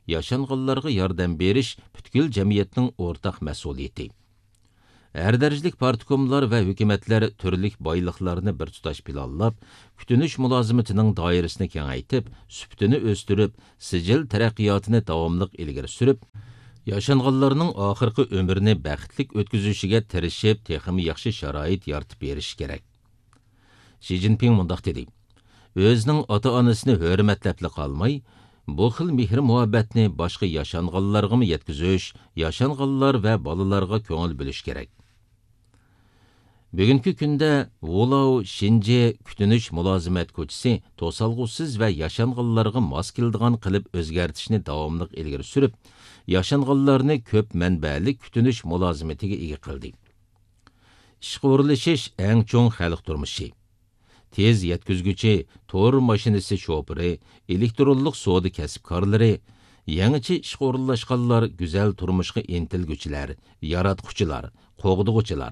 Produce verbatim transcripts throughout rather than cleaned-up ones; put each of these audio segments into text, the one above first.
yaşanğanlarga yordam berish butkul jamiyatning o'rtaq mas'uliyati. Her dərəcəlik partikomlar və hökumətlər türlük baylıqlarını bir tutaş planlab, kütünüş mülazimətinin dairəsini kengaytib, sübtini östürüb, sicil tərəqqiyatını davamlıq ilgiri sürüb, yaşanğanlarının axırqı ömrünü bəxtlik ötküzüşüge tirişib, teximi yaxşı şarait yaratıb beriş gerek. Xi Jinping mundaq dedi: "Özünün ata-anasını hörmətləpli qalmay, bu xil mehr muhabbətni başqa yaşanğanlarga mı yetkizüş, yaşanğanlar və balalarga köngül bölüş gerek." Bugünkü künde Wolao Shinji kütünüş mülazimet koçisi tosalğusuz və yaşanğanlarga mas keldigan qilib özgərtishni davamlıq ilgiri sürüb, yaşanğanlarni köp mənbəli kütünüş mülazimetiga ega qildi. İşqə o'rlashish eng cho'ng xalq turmushi. Tez yetkizgüçi, tor maşinisi şoförü, elektronluq soda kasbkorlari, yangicha ishga o'rinlashganlar, güzel turmushga intilgüchilar, yaratquchilar, qo'g'dug'uchilar.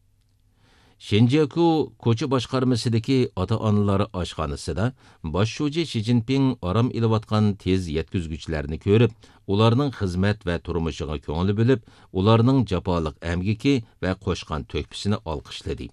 Shinjaku ko'cha boshqarmasidagi ota-onalar oshxonasida bosh shoji Xi Jinping orom ilayotgan tez yetkizgüchilarni ko'rib, ularning xizmat va turmushiga ko'ngil bo'lib, ularning jafoliq amgiki va qo'shgan to'kpisini olqishladi.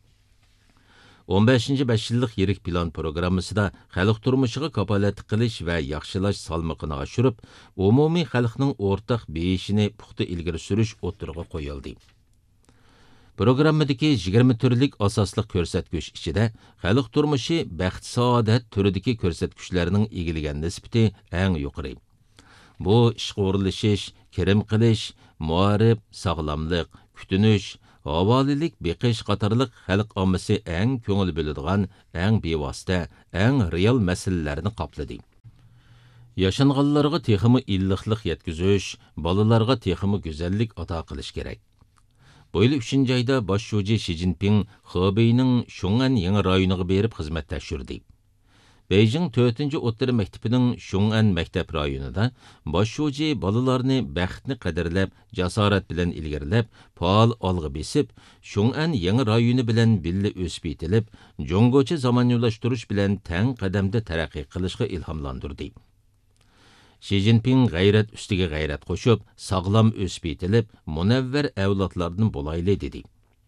o'n beshinchi besh yillik yirik plan programmasida xalq turmushiga kapolat qilish va yaxshilash salmoqini oshirib, umumiy xalqning o'rtaq beyishini puxta ilgari surish o'tirg'a qo'yildi. Programmadagi yigirma turlik asosliq ko'rsatkich ichida xalq turmushi baxt saodat turidagi ko'rsatkichlarning egilagan nisbati eng yuqori. Bu ishga o'rinlashish, kirim qilish, muarif, sog'lomlik, kutunish, havolilik beqish qatorliq xalq ommasi eng ko'ngil bo'ladigan, eng bevosita, eng real masalalarni qopladi. Yaşanğanlarga teximi illiqlik yetkizish, balalarga teximi go'zallik ato qilish kerak. Bu yil uchinchi ayda bosh shoji Xi Jinping Xebeyning Shun'an yangi rayoniga berib xizmat tashirdi. Beijing to'rtinchi o'rta maktabining Shun'an maktab rayonida bosh shoji balalarni baxtni qadrlab, jasorat bilan ilgarilab, faol olg'a besib, Shun'an yangi rayoni bilan birga o'sib yetilib, jongocha zamoniylashtirish bilan tang qadamda taraqqiy qilishga ilhomlantirdi. Xi Jinping g'ayrat ustiga g'ayrat qo'shib, sog'lom o'sib yetilib, munavvar avlodlardan bo'layli dedi.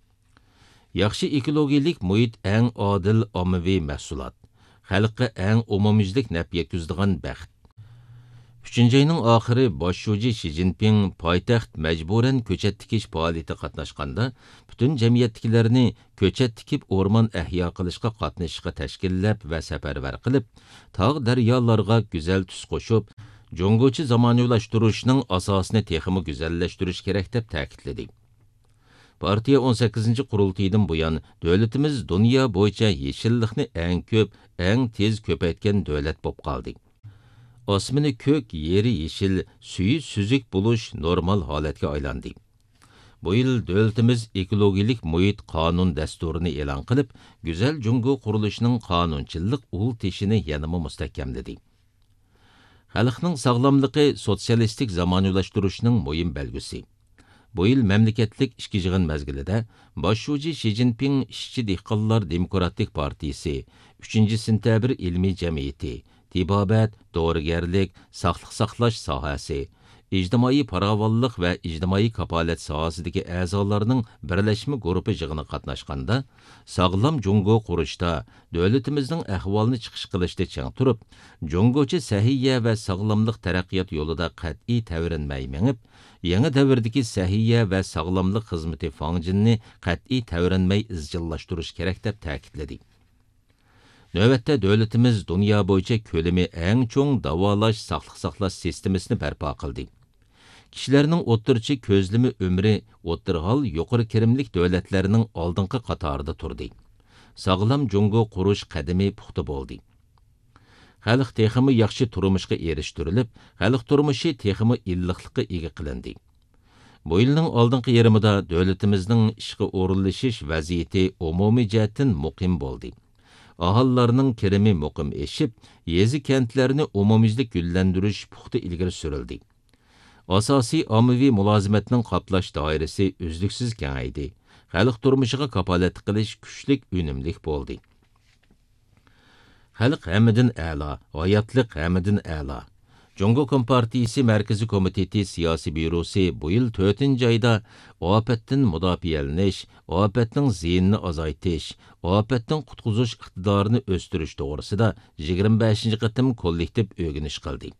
Yaxshi ekologik muhit eng odil ommaviy mahsulot. Xalqqa eng umumyuzlik naf yetkazadigan baxt. uchinchi ayning oxiri bosh shoji Xi Jinping poytaxt majburan ko'chat tikish faoliyatida qatnashganda, butun jamiyatdagilarni ko'chat tikib o'rmon ahyo qilishga qatnashishga tashkillab va safarbar qilib, tog' daryolarga go'zal tus qo'shib, jongochi zamoniylashtiriishning asosini texmi go'zallashtirish kerak deb ta'kidladi. Partiya o'n sakkizinchi qurultaydan buyon davlatimiz dunyo bo'yicha yeshillikni eng ko'p, eng tez ko'paytgan davlat bo'lib qoldi. Osmini ko'k, yeri yeshil, suyi suzuk bo'lish normal holatga aylandi. Bu yil davlatimiz ekologik muhit qonun dasturini e'lon qilib, go'zal jungo qurilishining qonunchilik ul teshini yanama mustahkamladi. Xalqning sog'lomligi sotsialistik zamoniylashtiriishning muhim belgisi. Bu yil mamlakatlik ishki yig'in mazgilida bosh shoji Xi Jinping ishchi dehqonlar demokratik partiyasi, uchinchi sentabr ilmiy jamiyati, tibobat, dorigarlik, saqliq saqlash sohasi, ijtimoiy farovonlik va ijtimoiy kapolat sohasidagi a'zolarning birlashma guruhi yig'ini qatnashganda, sog'lom jungo qurishda davlatimizning ahvolini chiqish qilishda chang turib, jungochi sahiya va sog'lomlik taraqqiyot yo'lida qat'iy tavrinmay mengib, yangi davrdagi sahiya va sog'lomlik xizmati fanjinni qat'iy tavrinmay izchillashtirish kerak deb ta'kidladi. Növbətdə dövlətimiz dünya bo'yicha ko'lami eng cho'ng davolash saqliq saqlash sistemasini barpo qildi. Kishilarning o'ttirchi ko'zlimi ömri o'ttirg'al yuqori kirimlik davlatlarning oldingi qatorida turdi. Sog'lom jungo qurish qadami puxta bo'ldi. Xalq teximi yaxshi turmushga erishtirilib, xalq turmushi teximi illiqlikqa ega qilindi. Bu yilning oldingi yarmida davlatimizning ishga o'rinlashish vaziyati umumiy jihatdan muqim bo'ldi. Ahollarning kirimi muqim eshib, yezi kentlarini umumyuzlik gullantirish puxta ilgari surildi. Asosiy ommaviy mulozimatning qoplash doirasi uzluksiz kengaydi. Xalq turmushiga kapolat qilish kuchlik, unumlik bo'ldi. Xalq hammadan a'lo, hayotlik hammadan a'lo. Cungo Kompartiyasi Mərkəzi Komiteti Siyasi Bürosu bu yıl to'rtinchi ayda ofatdan mudofialanish, ofatning ziyinini azaytish, ofatdan qutquzish iqtidorini o'stirish to'g'risida yigirma beshinchi qatim kollektiv o'rganish qildi.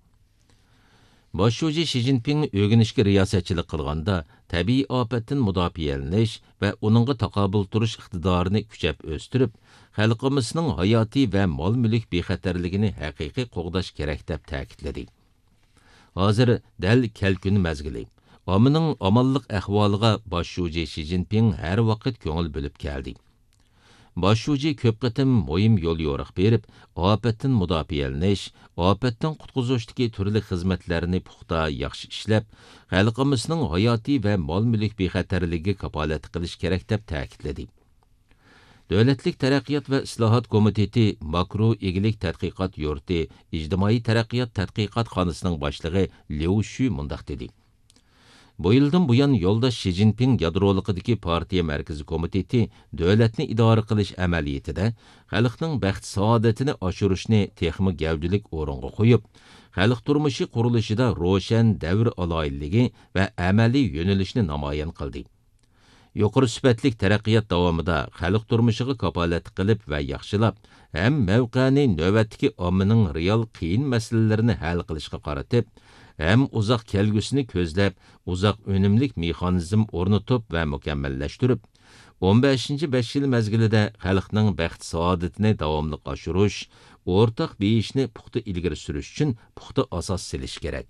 Bosh shoji Xi Jinping o'rganishga riyosatchilik qilganda tabiiy ofatdan mudofialanish va uningga taqobil turish iqtidorini kuchab o'stirib, xalqimizning hayotiy va mol-mulk bexatarligini haqiqiy qo'g'dash kerak deb ta'kidladi. Hozir dal kelkun mazgili. Ommaning omonlik ahvoliga bosh shoji Xi Jinping har vaqt ko'ngil bo'lib keldi. Bosh shoji ko'p qatim muhim yo'l yo'riq berib, ofatdan mudofialanish, ofatdan qutqizishdagi turli xizmatlarni puxta yaxshi ishlab, xalqimizning hayotiy va mol-mulk bexatarligiga kapolat qilish kerak deb ta'kidladi. Davlatlik taraqqiyot va islohot komiteti makro egilik tadqiqot yurti ijtimoiy taraqqiyot tadqiqot xonasining boshlig'i Liu Shu mundaq dedi. Bu yildan buyon yo'ldosh Xi Jinping yadroliqidagi partiya markaziy komiteti davlatni idora qilish amaliyotida xalqning baxt saodatini oshirishni texmi gavdilik o'ringa qo'yib, xalq turmushi qurilishida ro'shan davr aloyilligi va amaliy yo'nalishni namoyon qildi. Yuqori sifatlik taraqqiyot davomida xalq turmushiga kapolat qilib va yaxshilab, ham mavqani navbatdagi ommaning real qiyin masalalarini hal qilishga qaratib, hem uzoq kelgusini ko'zlab, uzoq önümlik mexanizm o'rnatib va mukammallashtirib, o'n beshinchi besh yil mezgilida xalqning baxt saodatini davomli oshirish, o'rtaq beyishni puxta ilgari surish uchun puxta asos silish kerak.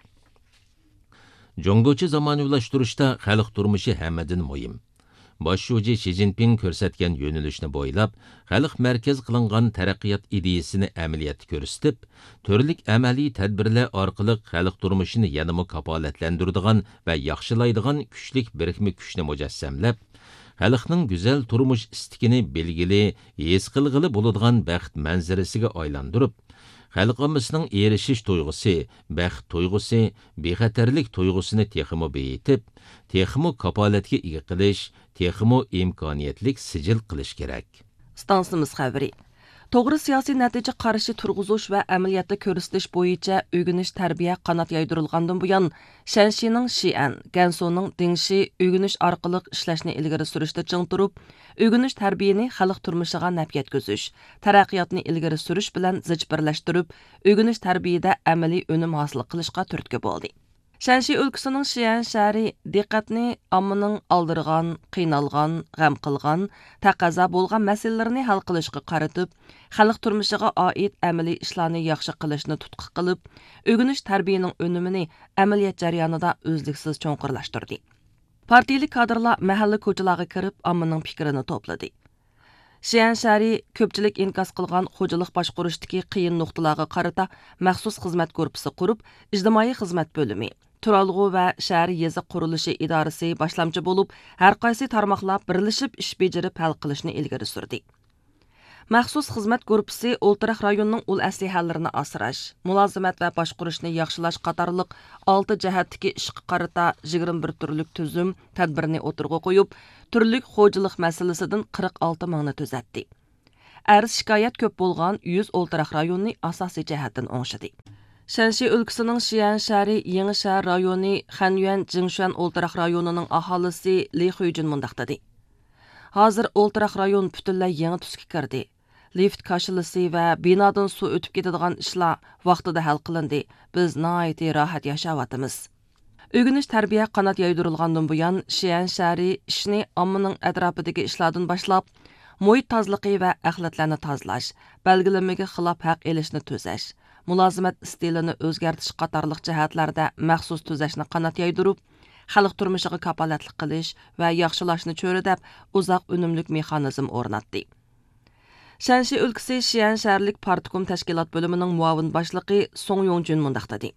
Jungochi zamonaviylashtırishda xalq turmushi hammadan muhim. Bosh shoji Xi Jinping ko'rsatgan yo'nalishni bo'ylab, xalq markaz qilingan taraqqiyot ideyasini amaliyotda ko'rsatib, turli amaliy tadbirlar orqali xalq turmushini yanada kapolatlantiradigan va yaxshilaydigan kuchlik birikma kuchni mujassamlab, xalqning go'zal turmush istikini belgili, his qilg'ili bo'ladigan baxt manzarasiga aylantirib, xalqimizning erishish tuyg'usi, baxt tuyg'usi, bexatarlik tuyg'usini texmo beyitib, texmo kapolatga ega qilish, texmo imkoniyatlik sijil qilish kerak. Stansimiz xabari. To'g'ri siyosiy natija qarshi turg'izish va amaliyotda ko'rsatish bo'yicha o'rganish tarbiya qanot yaydirilgandan buyon Shanshining Xi'an, Gansuning Dingshi o'rganish orqali ishlashni ilgari surishda ching turib, o'rganish tarbiyani xalq turmushiga naf yetkazish, taraqqiyotni ilgari surish bilan zich birlashtirib, o'rganish tarbiyada amaliy unum hosil qilishga turtki bo'ldi. Shanshi o'lkasining Xi'an shahri diqqatni ommaning aldirgan, qiynalgan, g'am qilgan, taqozo bo'lgan masalalarni hal qilishga qaratib, xalq turmushiga oid amaliy ishlarni yaxshi qilishni tutqi qilib, o'rganish tarbiyaning unumini amaliyot jarayonida o'zliksiz cho'nqirlashtirdi. Partiyalik kadrlar mahalla ko'chalarga kirib, ommaning fikrini to'pladi. Xi'an shahri ko'pchilik inkos qilgan xo'jalik boshqarishdagi qiyin nuqtalarga qarata maxsus xizmat korpusi qurib, ijtimoiy xizmat bo'limi, Turalg'u va shahar yezi qurilishi idorasi boshlamchi bo'lib, har qaysi tarmoqlar birlashib ish bejarib hal qilishni ilgari surdi. Maxsus xizmat korpusi o'ltiraq rayonning ul aslihalarini asrash, mulozimat va boshqarishni yaxshilash qatorliq olti jihatdagi ishga qarata yigirma bir turlik tuzum tadbirni o'tirg'a qo'yib, turlik xo'jalik masalasidan qirq olti mingni tuzatdi. Arz shikoyat ko'p bo'lgan yuz o'ltiraq rayonni asosiy jihatdan o'ngshidi. Shanshi o'lkasining Xi'an shahri Yangi shahar rayoni Xanyuan Jingshuan o'ltiraq rayonining aholisi Li Huijin mundaq dedi. Hozir o'ltiraq rayon butunlay yangi tusga kirdi. Lift kashilisi va binodan suv o'tib ketadigan ishlar vaqtida hal qilindi. Biz nihoyat rohat yashayapmiz. O'rganish tarbiya qanot yaydirilgandan buyon Xi'an shahri ishni ommaning atrofidagi ishlardan boshlab, muhit tozaligi va axlatlarni tozalash, belgilanmaga xilof haq elishni to'sash, mulozimat stilini o'zgartirish qatorliq jihatlarda maxsus tuzashni qanot yaydirib, xalq turmushiga kapolatlik qilish va yaxshilashni cho'ridab, uzoq unumlik mexanizm o'rnatdi. Shanshi o'lkasi Xi'an shaharlik partikom tashkilot bo'limining muavin boshlig'i Song Yongjun mundaq dedi.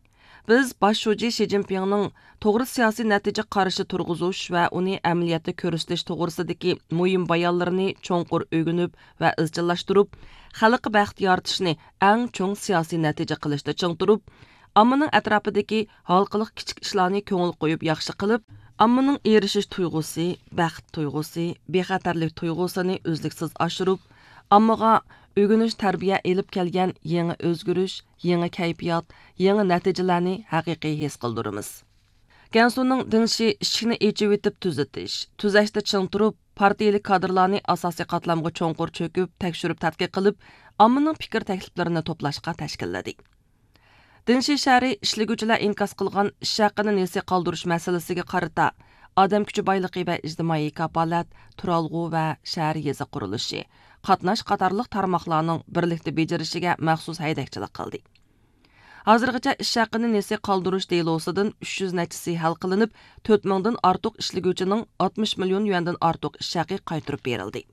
Biz bosh shoji Xi Jinpingning to'g'ri siyosiy natija qarshi turg'izish va uni amaliyotda ko'rsatish to'g'risidagi muhim bayonlarini cho'nqur o'rganib va izchillashtirib, xalq baxt yoritishni eng cho'ng siyosiy natija qilishda ching turib, ommaning atrofidagi halqiliq kichik ishlarni ko'ngil qo'yib yaxshi qilib, ommaning erishish tuyg'usi, baxt tuyg'usi, bexatarlik tuyg'usini o'zliksiz oshirib, Ammaga ögünüş tərbiyə elib kelgan yeni özgürüş, yeni kayfiyat, yeni natijalarni haqiqiy his qildırımız. Gansuning dinshi ishini echib etib tuzatish, tuzashda ching turib, partiyalik kadrlarni asosiy qatlamga cho'nqur cho'kib, tekshirib tadqiq qilib, ommaning fikr takliflarini to'plashga tashkilladi. Dinshi shari ishliguvchilar inkas qilgan ish haqini nesi qoldirish masalasiga qarata odam kuchi boyligi va ijtimoiy kapolat, turalg'u va shahar yezi qurilishi, qatnash qatorliq tarmoqlarning birlikda bejirishiga maxsus haydakchilik qildi. Hozirgacha ish haqini nesi qoldirish delosidan uch yuz nachisi hal qilinib, to'rt mingdan ortiq ishliguvchining oltmish million yuandan ortiq ish haqi qaytarib berildi.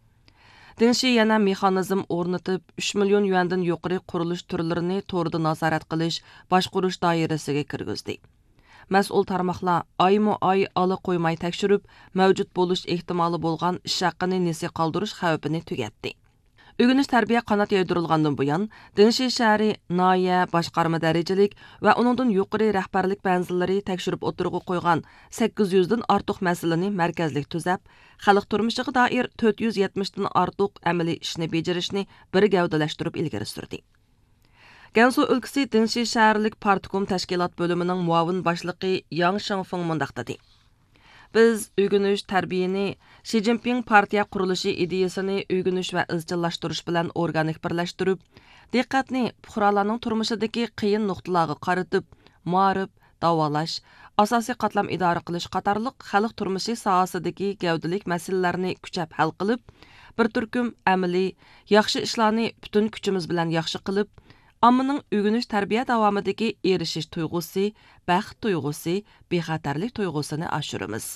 Dinshi yana mexanizm o'rnatib, uch million yuandan yuqori qurilish turlarini to'g'ri nazorat qilish, boshqarish doirasiga kirgizdi. Mas'ul tarmoqlar oyma oy ola qo'ymay tekshirib, mavjud bo'lish ehtimoli bo'lgan ish haqini nesi qoldirish xavfini tugatdi. Ögünüş tərbiyə qanat yaydırilgandan buyan, Dinshi shahri noya boshqarma darajalik va uningdan yuqori rahbarlik manzillari tekshirib o'tirg'i qo'ygan sakkiz yuz dan ortiq masalani markazlik tuzab, xalq turmushiga doir to'rt yuz yetmish dan ortiq amaliy ishni bejirishni bir gavdalashtirib ilgari surdi. Gansu өлкәсе Dinshi shaharlik partikum tashkilot bo'limining muavin boshlig'i Yang Shengfeng mundaq dedi. Biz ögünüş tərbiyəni Xi Jinping partiya qurilishi ideyasini ögünüş və izchillashtirish bilan organik birlashtirib, diqqatni fuqarolarning turmushidagi qiyin nuqtalarga qaratib, muarif, davolash, asosiy qatlam idora qilish qatorliq xalq turmushi sohasidagi gavdalik masalalarni kuchab hal qilib, bir turkum amaliy, yaxshi ishlarni butun kuchimiz bilan yaxshi qilib, ommaning ögünüş tarbiya davomidagi erishish tuyg'usi, baxt tuyg'usi, bexatarlik tuyg'usini oshiramiz.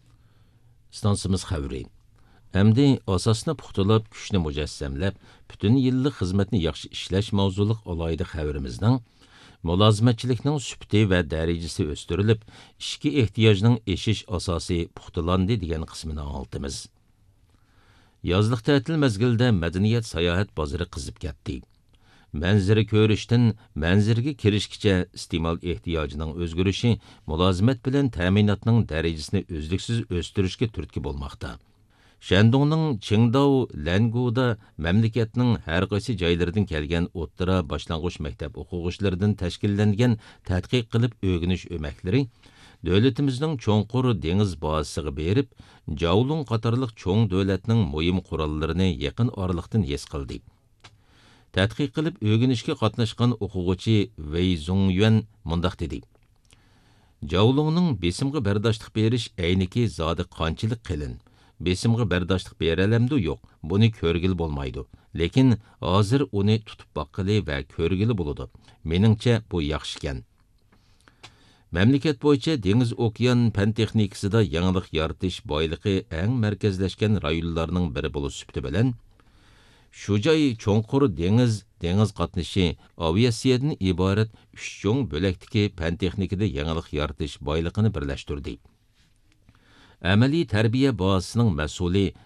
Stansimiz xəvri. Əmdi asasını puxtulab, gücünü mücəssəmləb, bütün yıllık xizmətini yaxşı işləş mavzuluq olaydı xəvrimizdən, mülazimətçilikning sübti və dərəcəsi östürülüb, işki ehtiyacının eşiş asası puxtulandı degan qismini altımız. Yazlıq tətil məzgildə mədəniyyət sayahat bazarı qızıb getdi. Mənziri körüşdən mənzirge kirişkiçə istimal ehtiyacının özgürüşü, mülazimət bilən təminatının dərəcəsini özlüksüz östürüşke türtki bolmaqda. Shandongning Qingdao, Languda məmləkətinin hər qaysı joylardan kelgan o'ttira boshlang'ich maktab o'quvchilaridan tashkillangan tadqiq qilib o'rganish o'makları, davlatimizning cho'nqur dengiz bazasiga berib, Jowlung qatorliq cho'ng davlatning muhim qurollarini yaqin oraliqdan his qildi. Tədqiq qilib öyrənishə qatnaşqan o'quvchi Wei Zongyuan mundaq dedi. Jowlungning besimga bardoshlik berish ayniki zodi qanchalik qilin. Besimga bardoshlik beralamdi yo'q, buni ko'rgil bo'lmaydi. Lekin hozir uni tutib boqqili va ko'rgili bo'ladi. Meningcha bu yaxshi ekan. Mamlakat bo'yicha dengiz okean fan texnikasida yangilik yaratish boyligi eng markazlashgan rayonlarning biri bo'lish sifati bilan shu joy cho'nqur dengiz, dengiz qatnashi, aviatsiyadan iborat uch cho'ng bo'lakdagi fan texnikada yangilik yaratish boyligini birlashtirdi. Amaliy tarbiya bazasining mas'uli